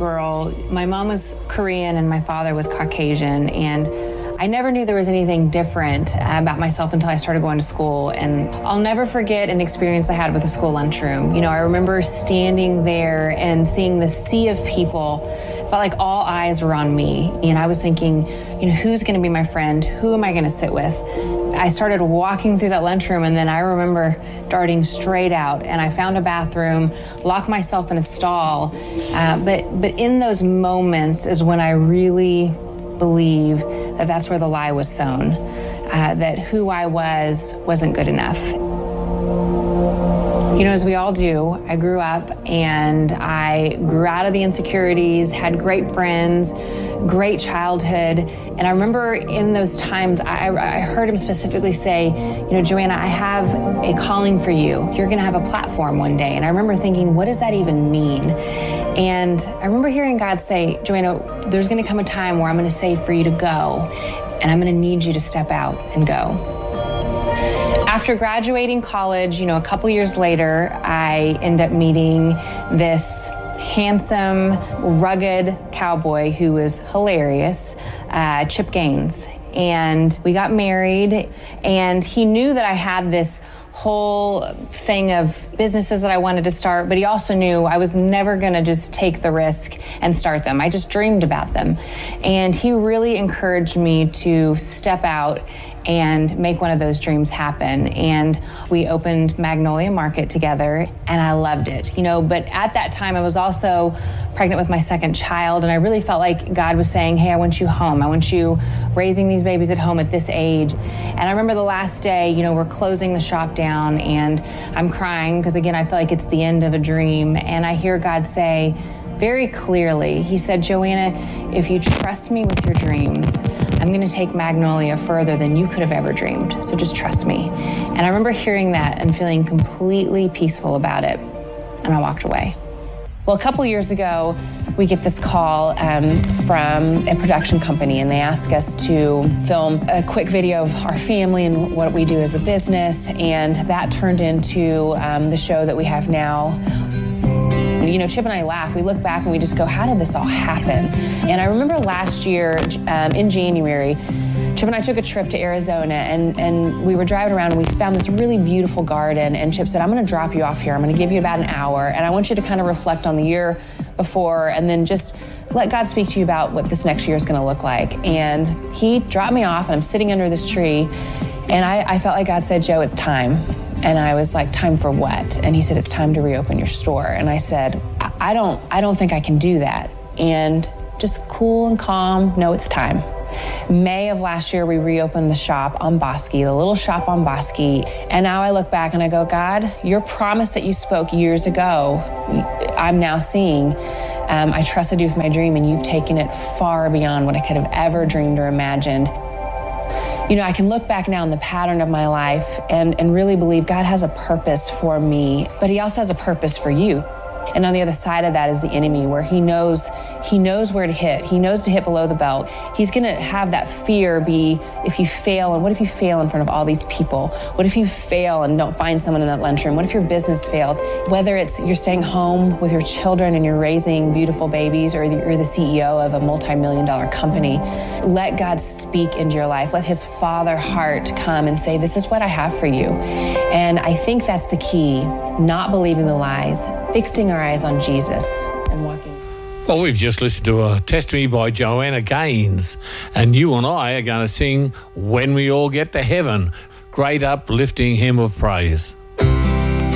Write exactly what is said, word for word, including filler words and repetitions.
girl. My mom was Korean and my father was Caucasian, and I never knew there was anything different about myself until I started going to school. And I'll never forget an experience I had with the school lunchroom. You know, I remember standing there and seeing the sea of people. Felt like all eyes were on me. And I was thinking, you know, who's gonna be my friend? Who am I gonna sit with? I started walking through that lunchroom, and then I remember darting straight out, and I found a bathroom, locked myself in a stall. Uh, but, but in those moments is when I really believe that that's where the lie was sown, uh, that who I was wasn't good enough. You know, as we all do, I grew up and I grew out of the insecurities, had great friends, great childhood. And I remember in those times, I, I heard him specifically say, you know, Joanna, I have a calling for you. You're gonna have a platform one day. And I remember thinking, what does that even mean? And I remember hearing God say, Joanna, there's gonna come a time where I'm gonna say for you to go, and I'm gonna need you to step out and go. After graduating college, you know, a couple years later, I end up meeting this handsome, rugged cowboy who was hilarious, uh, Chip Gaines. And we got married, and he knew that I had this whole thing of businesses that I wanted to start, but he also knew I was never gonna just take the risk and start them. I just dreamed about them. And he really encouraged me to step out and make one of those dreams happen. And we opened Magnolia Market together, and I loved it, you know, but at that time I was also pregnant with my second child, and I really felt like God was saying, hey, I want you home. I want you raising these babies at home at this age. And I remember the last day, you know, we're closing the shop down, and I'm crying because, again, I feel like it's the end of a dream. And I hear God say very clearly, he said, Joanna, if you trust me with your dreams, I'm gonna take Magnolia further than you could have ever dreamed, so just trust me. And I remember hearing that and feeling completely peaceful about it, and I walked away. Well, a couple years ago, we get this call um, from a production company, and they ask us to film a quick video of our family and what we do as a business, and that turned into um, the show that we have now. You know, Chip and I laugh. We look back and we just go, how did this all happen? And I remember last year um, in January, Chip and I took a trip to Arizona, and, and we were driving around and we found this really beautiful garden, and Chip said, I'm gonna drop you off here. I'm gonna give you about an hour, and I want you to kind of reflect on the year before and then just let God speak to you about what this next year is gonna look like. And he dropped me off, and I'm sitting under this tree, and I, I felt like God said, Joe, it's time. And I was like, time for what? And he said, it's time to reopen your store. And I said, I, I don't, I don't think I can do that. And just cool and calm, no, it's time. May of last year, we reopened the shop on Bosque, the little shop on Bosque. And now I look back and I go, God, your promise that you spoke years ago, I'm now seeing. Um, I trusted you with my dream, and you've taken it far beyond what I could have ever dreamed or imagined. You know, I can look back now in the pattern of my life and, and really believe God has a purpose for me, but he also has a purpose for you. And on the other side of that is the enemy, where he knows he knows where to hit. He knows to hit below the belt. He's gonna have that fear be, if you fail, and what if you fail in front of all these people? What if you fail and don't find someone in that lunchroom? What if your business fails? Whether it's you're staying home with your children and you're raising beautiful babies, or you're the C E O of a multi-million dollar company, let God speak into your life. Let his father heart come and say, this is what I have for you. And I think that's the key, not believing the lies, fixing our eyes on Jesus and walking. Well, we've just listened to a testimony by Joanna Gaines, and you and I are going to sing When We All Get to Heaven. Great uplifting hymn of praise.